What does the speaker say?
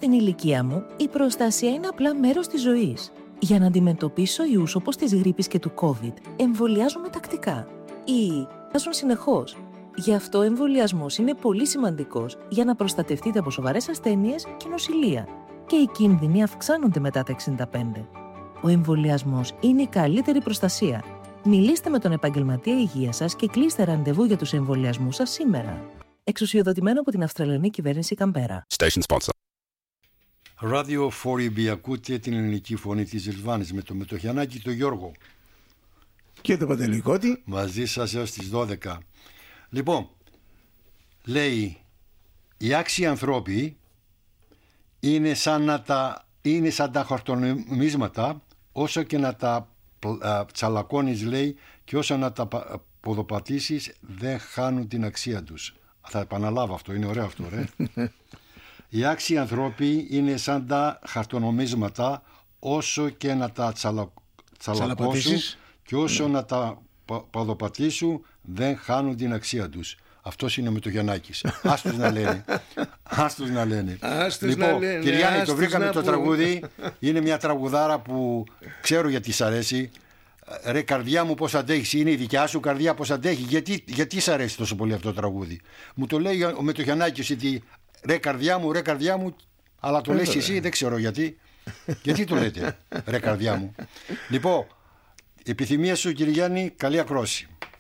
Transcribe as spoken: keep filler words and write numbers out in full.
Στην ηλικία μου, η προστασία είναι απλά μέρος της ζωής. Για να αντιμετωπίσω ιούς όπως της γρίπης και του COVID, εμβολιάζομαι τακτικά ή βάζουν συνεχώς. Γι' αυτό ο εμβολιασμός είναι πολύ σημαντικός για να προστατευτείτε από σοβαρές ασθένειες και νοσηλεία. Και οι κίνδυνοι αυξάνονται μετά τα εξήντα πέντε. Ο εμβολιασμός είναι η καλύτερη προστασία. Μιλήστε με τον επαγγελματία υγείας σας και κλείστε ραντεβού για τους εμβολιασμούς σας σήμερα. Εξουσιοδοτημένο από την Αυστραλιανή Κυβέρνηση Καμπέρα. Station sponsor. Radio φορ ι μπι, ακούτε την ελληνική φωνή της Ριλβάνης με το Μετοχιανάκη, το Γιώργο. Και το Παντελικότη. Μαζί σας έως τις δώδεκα. Λοιπόν, λέει, οι άξιοι ανθρώποι είναι σαν, να τα, είναι σαν τα χαρτονομίσματα, όσο και να τα α, τσαλακώνεις, λέει, και όσο να τα ποδοπατήσεις δεν χάνουν την αξία τους. Θα επαναλάβω αυτό, είναι ωραίο αυτό, ρε. Οι άξιοι ανθρώποι είναι σαν τα χαρτονομίσματα, όσο και να τα τσαλα... τσαλακώσουν και όσο να τα ποδοπατήσουν δεν χάνουν την αξία τους. Αυτός είναι ο Μετοχιανάκης. Άστος να λένε. Άστος να λένε. Άστος λοιπόν, να λένε, Κυριάννη, το βρήκαμε το που... τραγούδι. Είναι μια τραγουδάρα που ξέρω γιατί σ' αρέσει. Ρε καρδιά μου πώς αντέχεις. Είναι η δικιά σου καρδιά πώς αντέχει. Γιατί, γιατί σ' αρέσει τόσο πολύ αυτό το τραγούδι. Μου το λέει ο Μετοχιανάκης ότι ρε καρδιά μου, ρε καρδιά μου. Αλλά το λες εσύ, δεν ξέρω γιατί. Γιατί το λέτε ρε καρδιά μου. Λοιπόν, επιθυμία σου, κύριε Γιάννη, καλή ακρόση.